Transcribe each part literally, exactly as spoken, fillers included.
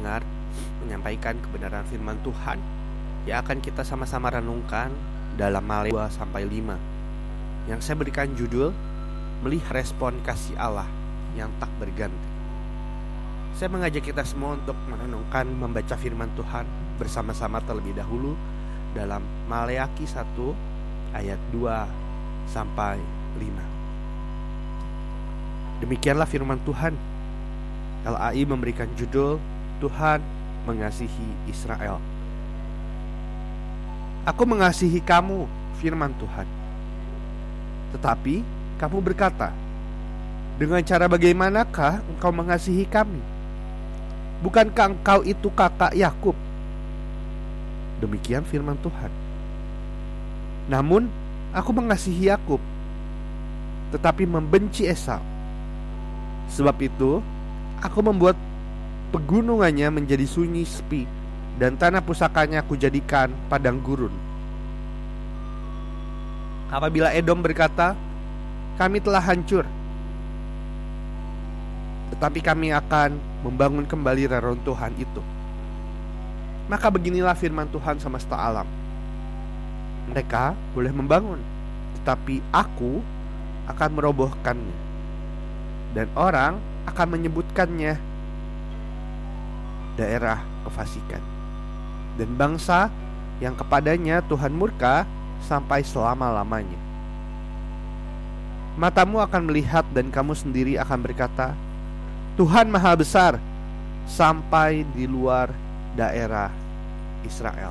pendengar menyampaikan kebenaran firman Tuhan yang akan kita sama-sama renungkan dalam Maleakhi dua sampai lima, yang saya berikan judul Melihat Respon Kasih Allah yang Tak Berganti. Saya mengajak kita semua untuk merenungkan membaca firman Tuhan bersama-sama terlebih dahulu dalam Maleakhi satu ayat dua sampai lima. Demikianlah firman Tuhan. L A I memberikan judul Tuhan mengasihi Israel. Aku mengasihi kamu, firman Tuhan. Tetapi kamu berkata, dengan cara bagaimanakah engkau mengasihi kami? Bukankah engkau itu kakak Yakub? Demikian firman Tuhan. Namun aku mengasihi Yakub, tetapi membenci Esau. Sebab itu aku membuat pegunungannya menjadi sunyi sepi, dan tanah pusakanya aku jadikan padang gurun. Apabila Edom berkata, kami telah hancur, tetapi kami akan membangun kembali reruntuhan itu, maka beginilah firman Tuhan semesta alam. Mereka boleh membangun, tetapi aku akan merobohkannya, dan orang akan menyebutkannya daerah kefasikan, dan bangsa yang kepadanya Tuhan murka sampai selama-lamanya. Matamu akan melihat dan kamu sendiri akan berkata, Tuhan maha besar sampai di luar daerah Israel.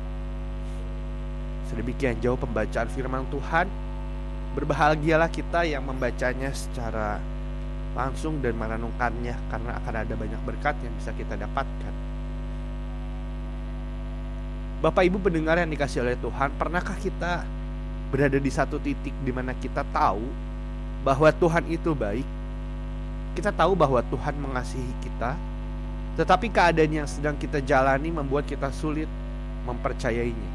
Sedemikian jauh pembacaan firman Tuhan. Berbahagialah kita yang membacanya secara langsung dan merenungkannya, karena akan ada banyak berkat yang bisa kita dapatkan. Bapak Ibu pendengar yang dikasihi oleh Tuhan, pernahkah kita berada di satu titik di mana kita tahu bahwa Tuhan itu baik? Kita tahu bahwa Tuhan mengasihi kita, tetapi keadaan yang sedang kita jalani membuat kita sulit mempercayainya.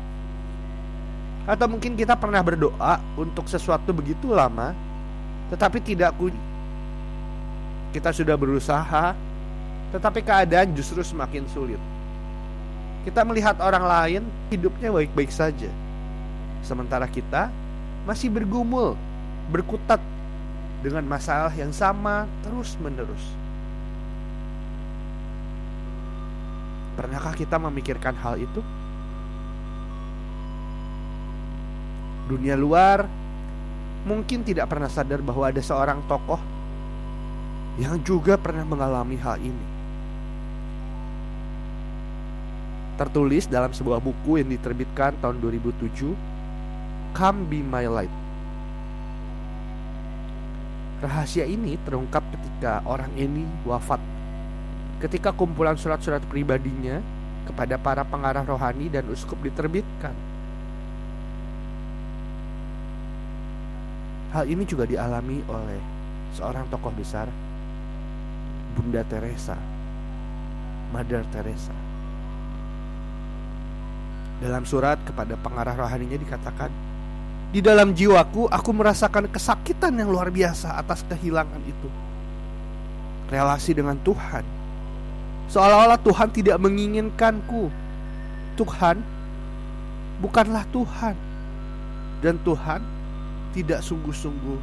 Atau mungkin kita pernah berdoa untuk sesuatu begitu lama, tetapi tidak kunjung. Kita sudah berusaha, tetapi keadaan justru semakin sulit. Kita melihat orang lain hidupnya baik-baik saja, sementara kita masih bergumul, berkutat dengan masalah yang sama terus-menerus. Pernahkah kita memikirkan hal itu? Dunia luar mungkin tidak pernah sadar bahwa ada seorang tokoh yang juga pernah mengalami hal ini. Tertulis dalam sebuah buku yang diterbitkan tahun dua ribu tujuh, Come Be My Light. Rahasia ini terungkap ketika orang ini wafat, ketika kumpulan surat-surat pribadinya kepada para pengarah rohani dan uskup diterbitkan. Hal ini juga dialami oleh seorang tokoh besar, Bunda Teresa, Mother Teresa. Dalam surat kepada pengarah rohaninya dikatakan, di dalam jiwaku aku merasakan kesakitan yang luar biasa atas kehilangan itu. Relasi dengan Tuhan, seolah-olah Tuhan tidak menginginkanku. Tuhan bukanlah Tuhan, dan Tuhan tidak sungguh-sungguh